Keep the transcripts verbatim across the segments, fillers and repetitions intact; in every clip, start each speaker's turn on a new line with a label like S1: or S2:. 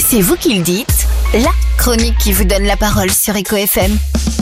S1: C'est vous qui le dites, la chronique qui vous donne la parole sur Echo F M.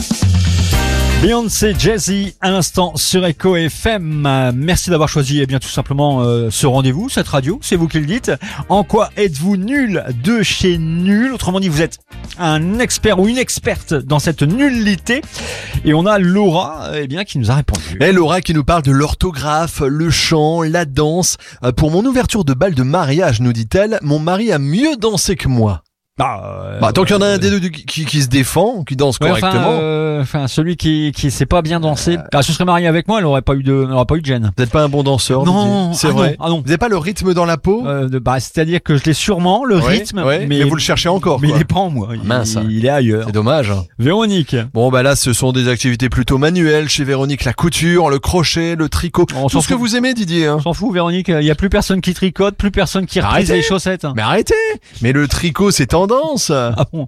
S2: Beyoncé, Jay-Z, à l'instant sur Echo F M. Euh, merci d'avoir choisi, eh bien, tout simplement, euh, ce rendez-vous, cette radio. C'est vous qui le dites. En quoi êtes-vous nul de chez nul? Autrement dit, vous êtes un expert ou une experte dans cette nullité. Et on a Laura, eh bien, qui nous a répondu.
S3: Et Laura qui nous parle de l'orthographe, le chant, la danse. Euh, pour mon ouverture de bal de mariage, nous dit-elle, mon mari a mieux dansé que moi.
S2: Bah, euh,
S3: Bah, tant qu'il y en a un des deux qui, qui, qui se défend, qui danse
S2: ouais,
S3: correctement.
S2: Enfin, euh, enfin, celui qui qui sait pas bien danser. Euh... Ah, si je serais marié avec moi, elle aurait pas eu de, elle aurait pas eu de gêne.
S3: Vous n'êtes pas un bon danseur.
S2: Non,
S3: c'est
S2: ah
S3: vrai.
S2: Non, ah non.
S3: Vous n'avez pas le rythme dans la peau.
S2: Euh, de, bah, c'est-à-dire que je l'ai sûrement le
S3: ouais,
S2: rythme,
S3: ouais,
S2: mais,
S3: mais vous le cherchez encore.
S2: Mais
S3: quoi.
S2: il est pas en moi. Il,
S3: Mince.
S2: Il est ailleurs.
S3: C'est dommage.
S2: Véronique.
S3: Bon, bah là, ce sont des activités plutôt manuelles chez Véronique. La couture, le crochet, le tricot.
S2: On
S3: Tout ce que vous aimez, Didier. Hein.
S2: On s'en fout, Véronique. Il y a plus personne qui tricote, plus personne qui reprise les chaussettes.
S3: Mais arrêtez. Mais le tricot, c'est tendance.
S2: Ah bon.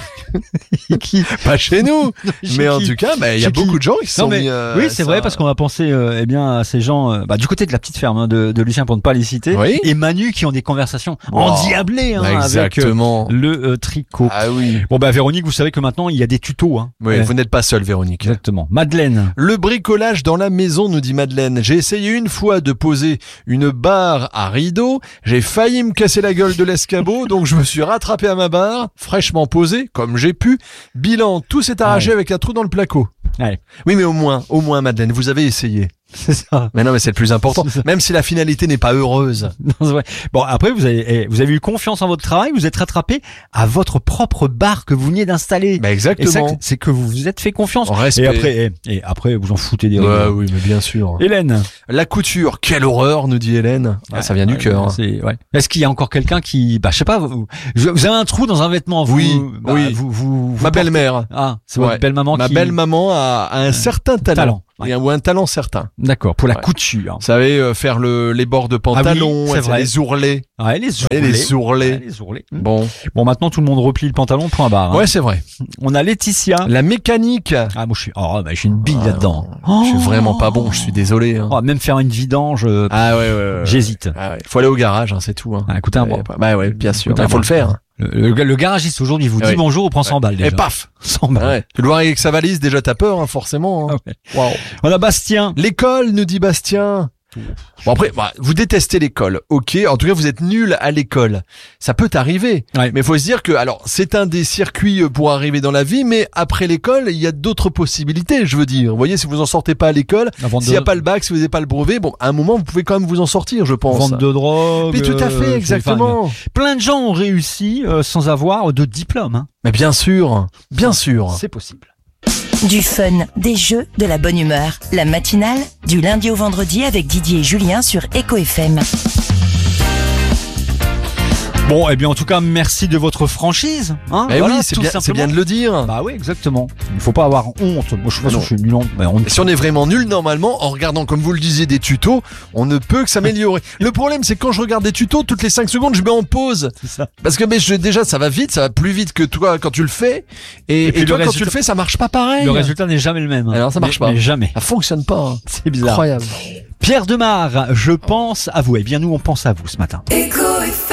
S2: Qui
S3: Pas chez nous. Mais en tout cas, bah, il y a beaucoup de gens qui sont
S2: non, mais,
S3: mis, euh,
S2: oui, c'est
S3: ça...
S2: vrai, parce qu'on va penser euh, eh bien à ces gens euh, bah, du côté de la petite ferme hein, de, de Lucien pour ne pas les citer,
S3: oui.
S2: et Manu qui ont des conversations
S3: wow.
S2: endiablées hein,
S3: bah, exactement.
S2: avec euh, le euh, tricot.
S3: Ah oui.
S2: Bon bah Véronique, vous savez que maintenant il y a des tutos. Hein.
S3: Oui,
S2: ouais.
S3: Vous n'êtes pas seule, Véronique.
S2: Exactement. Madeleine.
S3: Le bricolage dans la maison, nous dit Madeleine. J'ai essayé une fois de poser une barre à rideau. J'ai failli me casser la gueule de l'escabeau, donc je me suis rattrapé à ma barre, fraîchement posée, comme j'ai pu. Bilan, tout s'est arraché ouais. avec un trou dans le placo.
S2: Ouais.
S3: Oui, mais au moins, au moins, Madeleine, vous avez essayé.
S2: C'est ça.
S3: Mais non, mais c'est le plus important. Même si la finalité n'est pas heureuse.
S2: Non, ouais. Bon, après, vous avez, vous avez eu confiance en votre travail, vous êtes rattrapé à votre propre barre que vous veniez d'installer.
S3: Bah, exactement.
S2: Et ça, c'est que vous vous êtes fait confiance.
S3: En respect.
S2: Et après, et, et après, vous en foutez des
S3: ouais, oui, mais bien sûr.
S2: Hélène.
S3: La couture, quelle horreur, nous dit Hélène. Ouais, ah, ça vient ouais, du cœur. Hein.
S2: C'est, ouais. Est-ce qu'il y a encore quelqu'un qui, bah, je sais pas, vous, vous avez un trou dans un vêtement, vous,
S3: oui,
S2: bah,
S3: oui.
S2: Vous, vous, vous
S3: Ma belle-mère.
S2: Ah, c'est
S3: ouais.
S2: votre belle-maman
S3: Ma
S2: qui...
S3: belle-maman a, a un euh, certain talent. talent. Ouais. Ou un talent certain.
S2: D'accord, pour la
S3: ouais.
S2: couture.
S3: Vous savez, euh, faire le, les bords de pantalon,
S2: ah oui, c'est vrai.
S3: les ourlets.
S2: Ouais, les ourlets.
S3: Ouais, les ourlets.
S2: Ouais, les ourlets.
S3: Bon.
S2: Bon, maintenant, tout le monde replie le pantalon, point barre. Hein.
S3: Ouais, c'est vrai.
S2: On a Laetitia.
S3: La mécanique.
S2: Ah, moi, je suis, oh, bah, j'ai une bille ah, là-dedans.
S3: Oh. Je suis vraiment pas bon, je suis désolé. Hein.
S2: Oh, même faire une vidange. Euh,
S3: ah, ouais, ouais, ouais.
S2: J'hésite.
S3: Ah, ouais. Faut aller au garage, hein, c'est tout. Hein.
S2: Ah, écoutez un bon.
S3: Bah, ouais, bien sûr. Il faut le faire.
S2: Le, le, le garagiste aujourd'hui vous dit oui. bonjour, on prend cent
S3: ouais.
S2: balles déjà.
S3: Et paf,
S2: cent balles.
S3: Ouais. Tu le vois avec sa valise, déjà t'as peur, hein, forcément. Hein.
S2: Ouais.
S3: Wow.
S2: On a Bastien.
S3: L'école, nous dit Bastien. Bon après, bah, vous détestez l'école, ok. En tout cas, vous êtes nul à l'école. Ça peut arriver,
S2: ouais.
S3: mais il faut se dire que, alors, c'est un des circuits pour arriver dans la vie, mais après l'école, il y a d'autres possibilités. Je veux dire, vous voyez, si vous en sortez pas à l'école, s'il n'y a pas le bac, si vous n'avez pas le brevet, bon, à un moment, vous pouvez quand même vous en sortir, je pense.
S2: Vente de drogue.
S3: Mais tout à fait, exactement.
S2: Enfin, plein de gens ont réussi euh, sans avoir de diplôme. Hein.
S3: Mais bien sûr, bien sûr,
S2: c'est possible.
S1: Du fun, des jeux, de la bonne humeur. La matinale, du lundi au vendredi avec Didier et Julien sur Echo F M.
S2: Bon, eh bien, en tout cas, merci de votre franchise. Hein
S3: mais
S2: voilà,
S3: oui, c'est bien, c'est bien de le dire.
S2: Bah oui, exactement. Il ne faut pas avoir honte. Moi, je, façon, je suis nul. Mais on...
S3: Si on est vraiment nul, normalement, en regardant, comme vous le disiez, des tutos, on ne peut que s'améliorer. Le problème, c'est que quand je regarde des tutos, toutes les cinq secondes, je mets en pause.
S2: C'est ça.
S3: Parce que mais je, déjà, ça va vite, ça va plus vite que toi quand tu le fais. Et, et, et toi, résultat... quand tu le fais, ça marche pas pareil.
S2: Le résultat n'est jamais le même. Hein.
S3: Alors, ça marche
S2: mais,
S3: pas.
S2: Mais jamais.
S3: Ça fonctionne pas. Hein.
S2: C'est bizarre.
S3: Incroyable.
S2: Pierre Demar, je pense à vous. Eh bien, nous, on pense à vous ce matin.
S4: Echo F M.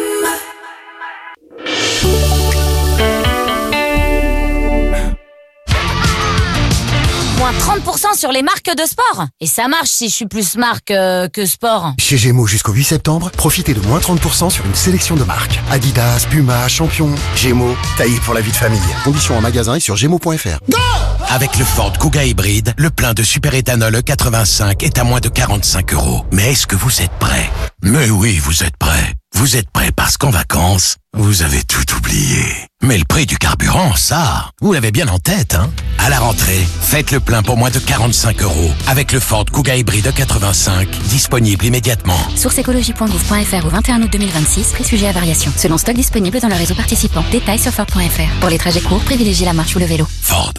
S5: Moins trente pour cent sur les marques de sport. Et ça marche si je suis plus marque euh, que sport.
S6: Chez Gémeaux jusqu'au huit septembre, profitez de moins trente pour cent sur une sélection de marques. Adidas, Puma, Champion, Gémeaux, taillé pour la vie de famille. Conditions en magasin et sur gémeaux point f r.
S7: Go! Avec le Ford Kuga hybride, le plein de superéthanol E quatre-vingt-cinq est à moins de quarante-cinq euros. Mais est-ce que vous êtes prêts? Mais oui, vous êtes prêts. Vous êtes prêts parce qu'en vacances, vous avez tout oublié. Mais le prix du carburant, ça, vous l'avez bien en tête, hein? À la rentrée, faites le plein pour moins de quarante-cinq euros avec le Ford Kuga hybride E quatre-vingt-cinq, disponible immédiatement.
S8: Source écologie point gouv point f r au vingt et un août deux mille vingt-six, prix sujet à variation. Selon stock disponible dans le réseau participant. Détails sur Ford point f r. Pour les trajets courts, privilégiez la marche ou le vélo.
S7: Ford.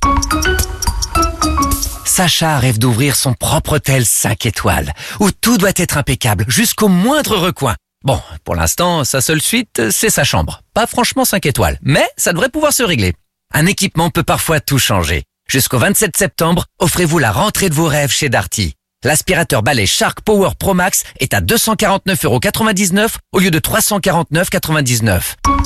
S9: Sacha rêve d'ouvrir son propre hôtel cinq étoiles, où tout doit être impeccable, jusqu'au moindre recoin. Bon, pour l'instant, sa seule suite, c'est sa chambre. Pas franchement cinq étoiles, mais ça devrait pouvoir se régler. Un équipement peut parfois tout changer. Jusqu'au vingt-sept septembre, offrez-vous la rentrée de vos rêves chez Darty. L'aspirateur balai Shark Power Pro Max est à deux cent quarante-neuf euros quatre-vingt-dix-neuf au lieu de trois cent quarante-neuf euros quatre-vingt-dix-neuf.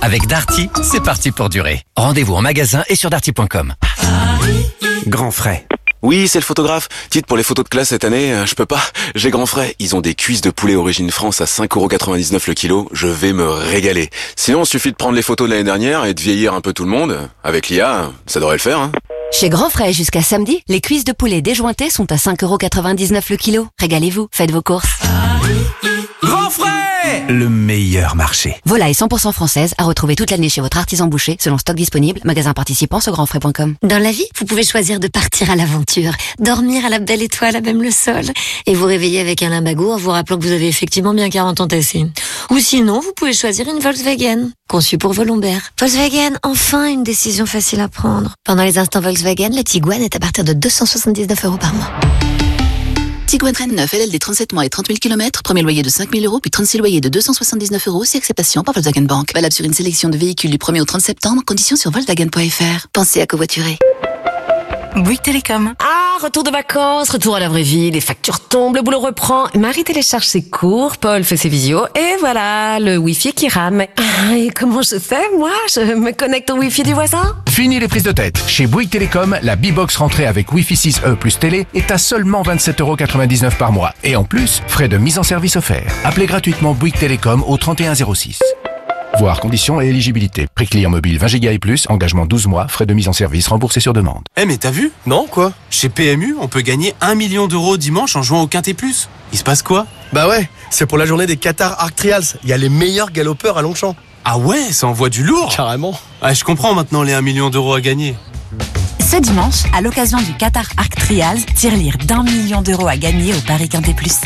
S9: Avec Darty, c'est parti pour durer. Rendez-vous en magasin et sur darty point com.
S4: Grand frais.
S10: Oui, c'est le photographe. Dites, pour les photos de classe cette année, euh, je peux pas. J'ai grand frais. Ils ont des cuisses de poulet origine France à cinq euros quatre-vingt-dix-neuf le kilo. Je vais me régaler. Sinon, il suffit de prendre les photos de l'année dernière et de vieillir un peu tout le monde. Avec l'I A, ça devrait le faire, hein.
S11: Chez Grand Frais, jusqu'à samedi, les cuisses de poulet déjointées sont à cinq euros quatre-vingt-dix-neuf le kilo. Régalez-vous, faites vos courses.
S4: Grand frais, le meilleur marché.
S11: Volaille cent pour cent française à retrouver toute l'année chez votre artisan boucher selon stock disponible, magasin participant sur grand frais point com.
S12: Dans la vie, vous pouvez choisir de partir à l'aventure, dormir à la belle étoile à même le sol et vous réveiller avec un limbago en vous rappelant que vous avez effectivement bien quarante ans tassés. Ou sinon, vous pouvez choisir une Volkswagen, conçue pour vos lombaires. Volkswagen, enfin une décision facile à prendre. Pendant les instants Volkswagen, la Tiguan est à partir de deux cent soixante-dix-neuf euros par mois.
S13: Tiguan neuf, L L D trente-sept mois et trente mille kilomètres, premier loyer de cinq mille euros, puis trente-six loyers de deux cent soixante-dix-neuf euros, si acceptation par Volkswagen Bank. Valable sur une sélection de véhicules du premier au trente septembre, conditions sur volkswagen point f r. Pensez à covoiturer.
S14: Bouygues Télécom.
S15: Ah, retour de vacances, retour à la vraie vie, les factures tombent, le boulot reprend. Marie télécharge ses cours, Paul fait ses visios, et voilà, le Wi-Fi qui rame. Ah, et comment je fais, moi? Je me connecte au Wi-Fi du voisin?
S16: Fini les prises de tête. Chez Bouygues Télécom, la B-Box rentrée avec Wi-Fi six E plus télé est à seulement vingt-sept euros quatre-vingt-dix-neuf par mois. Et en plus, frais de mise en service offerts. Appelez gratuitement Bouygues Télécom au trente et un zéro six. Voir conditions et éligibilité. Prix client mobile vingt gigas et plus, engagement douze mois, frais de mise en service remboursés sur demande.
S4: Eh mais t'as vu? Non, quoi? Chez P M U, on peut gagner un million d'euros dimanche en jouant au Quintet Plus. Il se passe quoi?
S17: Bah ouais, c'est pour la journée des Qatar Arc Trials. Il y a les meilleurs galopeurs à Longchamp.
S4: Ah ouais, ça envoie du lourd.
S17: Carrément.
S4: Ah, je comprends maintenant les un million d'euros à gagner.
S14: Ce dimanche, à l'occasion du Qatar Arc Trials, tirelire d'un million d'euros à gagner au Paris Quintet Plus.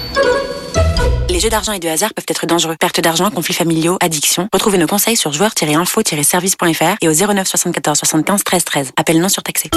S14: Les jeux d'argent et de hasard peuvent être dangereux. Perte d'argent, conflits familiaux, addiction. Retrouvez nos conseils sur joueurs tiret info tiret service point f r et au zéro neuf soixante-quatorze soixante-quinze treize treize. Appel non surtaxé.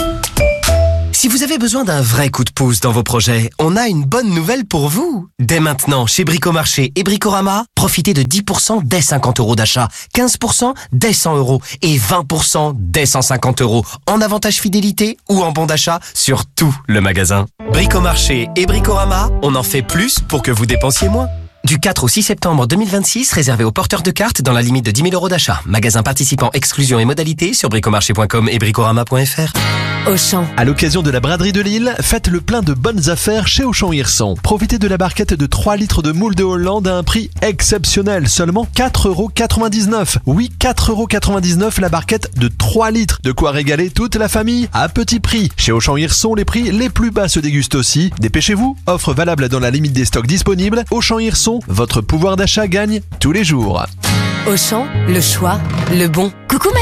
S18: Si vous avez besoin d'un vrai coup de pouce dans vos projets, on a une bonne nouvelle pour vous. Dès maintenant, chez Bricomarché et Bricorama, profitez de dix pour cent dès cinquante euros d'achat, quinze pour cent dès cent euros et vingt pour cent dès cent cinquante euros en avantage fidélité ou en bon d'achat sur tout le magasin. Bricomarché et Bricorama, on en fait plus pour que vous dépensiez moins. Du quatre au six septembre deux mille vingt-six, réservé aux porteurs de cartes dans la limite de dix mille euros d'achat. Magasin participant, exclusion et modalités sur bricomarché point com et bricorama point f r.
S11: Auchan.
S3: À l'occasion de la braderie de Lille, faites le plein de bonnes affaires chez Auchan Hirson. Profitez de la barquette de trois litres de moule de Hollande à un prix exceptionnel, seulement quatre euros quatre-vingt-dix-neuf. Oui, quatre euros quatre-vingt-dix-neuf la barquette de trois litres. De quoi régaler toute la famille à petit prix. Chez Auchan Hirson, les prix les plus bas se dégustent aussi. Dépêchez-vous, offre valable dans la limite des stocks disponibles. Auchan Hirson, votre pouvoir d'achat gagne tous les jours.
S11: Auchan, le choix, le bon. Coucou